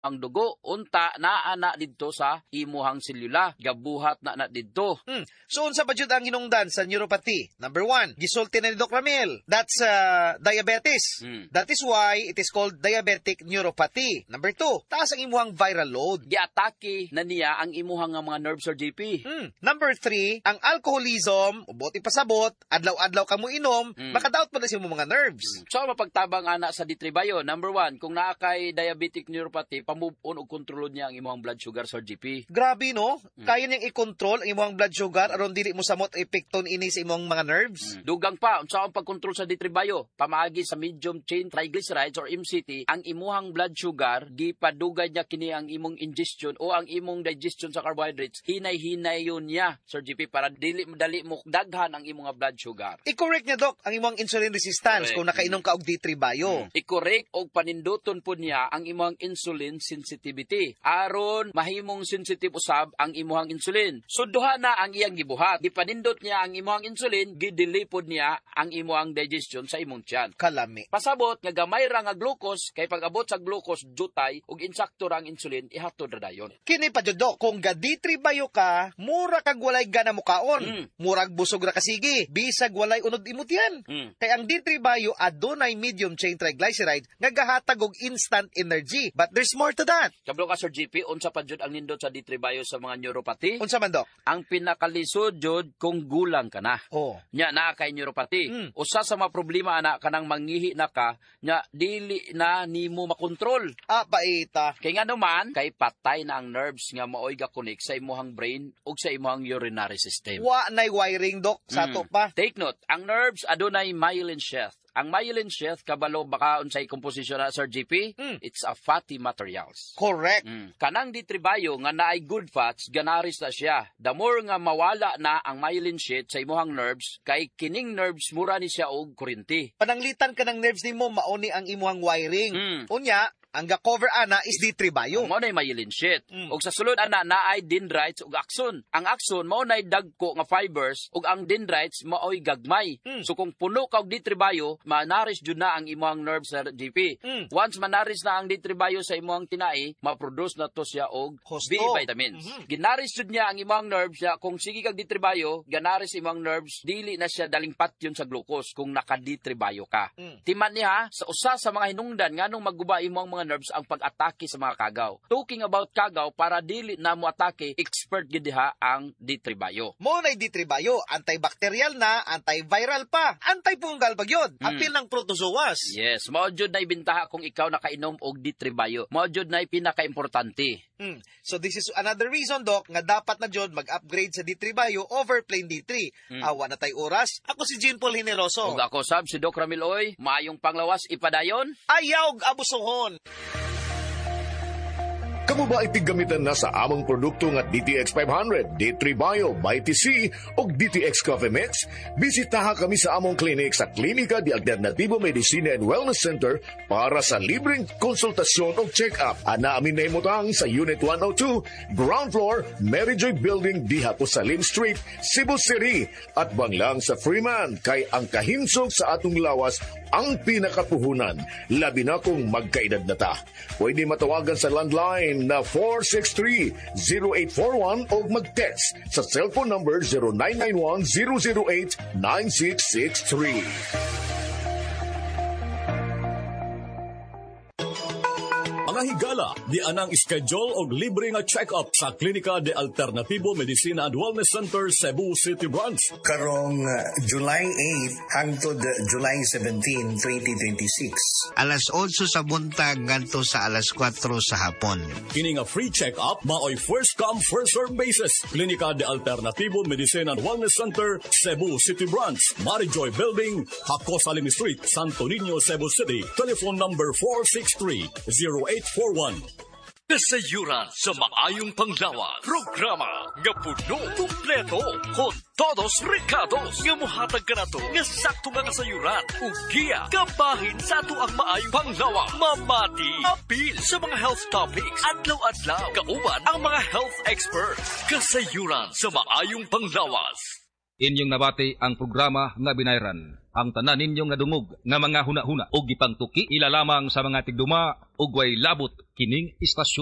ang dugo, unta naa na didto sa imuhang selula, gabuhat na didto. So unsa ba jud ang hinungdan sa neuropathy? Number 1, gisulti na ni Doc Ramil. That's diabetes. That is why it is called diabetic neuropathy. Number 2, taas ang imuhang viral load. Giatake na niya ang imuhang mga nerves or GP. Number 3, ang alcoholism, ubot ipasabot, adlaw-adlaw ka mo inom, makadaot pa na sa imong mga nerves. So mapagtabang ana sa D3-bio. Number 1, kung naa kay diabetic neuropathy, pamove on og kontrolon niya ang imong blood sugar sa GP. Grabe no? Kaya niyang i-control ang imong blood sugar aron dili mo samot epekton ini sa imong mga nerves. Dugang pa, unsa ang pagkontrol sa D3-bio? Pamaagi sa medium chain triglycerides or MCT, ang imuhang blood sugar gipadugay niya kini ang imong ingestion o ang imong digestion sa carbohydrates. Hinay-hinay yun niya, Sir GP, para dili madali mo daghan ang imong blood sugar. I-correct niya, Doc, ang imong insulin resistance kung nakainom ka og D3-bio. I-correct og paninduton po niya ang imong insulin sensitivity. Aron mahimong sensitive usab ang imong insulin. So duha na ang iyang gibuhat. Gipanindot niya ang imong insulin, gidelay pod niya ang imong digestion sa imong tiyan. Kalami. Pasabot nga gamay ra nga glucose, kay pag-abot sa glucose jutay ug insakto ra ang insulin ihatod ra dayon. Kini pa jud, Doc, kung ga D3-bio ka, mura kag walay gana mo kaon. Murag busog ra kasigi, bisag walay unod imot yan. Kay ang D3-bio adunay medium chain triglyceride nga gahatag og instant energy. But there's more to that. Kablo ka, Sir GP, unsa pa jud ang nindot sa D3-bio sa mga neuropathy? Unsa man, Doc? Ang pinakalisod jud kung gulang ka na. Nya naa kay neuropathy. Usa sa mga problema ana kanang mangihi na ka, nya dili na nimo makontrol. Baita. Kay nga naman, kay patay na ang nerves nga maoy ga-connect sa imuhang brain ug sa imuhang urinary system. Wa nay wiring, Doc, sa to pa. Take note, ang nerves adunay myelin sheath. Ang myelin sheath, kabalo baka unsay komposisyon na, Sir GP? It's a fatty materials. Correct. Kanang D3-bio nga naay good fats, ganaris na siya. The more nga mawala na ang myelin sheath sa imuhang nerves, kay kining nerves mura ni siya og kuryente. Pananglitan ka ng nerves nimo, mauni ang imuhang wiring. Unya, ang ga-cover ana is D3-bio. Mao nay myelin sheath. Ug sa sulod ana naay dendrites ug axon. Ang axon mao nay dagko nga fibers ug ang dendrites maoy gagmay. So kung puno ka og D3-bio, manaris jud na ang imong nerves sa GP. Once manaris na ang D3-bio sa imong tinai, ma-produce na to siya og B vitamins. Ginaris jud niya ang imong nerves siya kung sige kag D3-bio, ganaris imong nerves dili na siya daling patyon sa glucose kung naka D3-bio ka. Timan niya sa usa sa mga hinungdan nganong magguba imong mga nerves ang pag-atake sa mga kagaw. Talking about kagaw, para dili na mo atake, expert gid diha ang D3-bio. Mo nay D3-bio, antibacterial na, antiviral pa, antifungal pa gyud. Apil ng protozoas. Yes, mao jud nay bintaha kung ikaw nakainom og D3-bio. Mao jud nay pinaka-importante. So this is another reason, Doc, nga dapat na jud mag-upgrade sa D3-bio over plain D3. Awa na tay oras. Ako si Jean Paul Generoso. Ug ako sab si Doc Ramil Oy, maayong panglawas ipadayon. Ayaw abusohon. Kamu ba ipiggamitan na sa among produkto nga DTX 500, D3-bio, by TC o DTX Coffee Mix? Bisitaha kami sa among clinic sa Klinika de Alternativo Medicina and Wellness Center para sa libreng konsultasyon o check-up. Ana amin na imutang sa Unit 102, Ground Floor, Mary Joy Building, diha po sa Lim Street, Cebu City. At banglang sa Freeman, kay ang kahinsog sa atong lawas ang pinakapuhunan. Labi na kung magkaedad na ta. Pwede matawagan sa landline na 463-0841 o mag-text sa cellphone number 0991-008-9663. Mga higala, di anang schedule og libre nga check-up sa Klinika de Alternativo Medicina and Wellness Center, Cebu City Branch. Karong July 8 hangtod July 17, 2026. Alas 8 sa buntag ngadto sa alas 4 sa hapon. Kini nga free check-up maoy first come first serve basis. Klinika de Alternativo Medicina and Wellness Center, Cebu City Branch, Mary Joy Building, Hacosalim Street, Santo Niño, Cebu City. Telephone number 463-0841. Kasayuran sa maayong panglawas. Programa nga puno, kumpleto, con todos recados nga muhatag ka na to nga sakto nga kasayuran. Ug giya, kabahin sa ato ang maayong panglawas. Mamati, apil sa mga health topics. Adlaw-adlaw, kauban ang mga health experts. Kasayuran sa maayong panglawas. Inyong nabati ang programa nga binayran ang tanan ninyo nga dungog nga mga huna-huna o gipangtuki ila lamang sa mga tigduma ug way labot kining istasyon.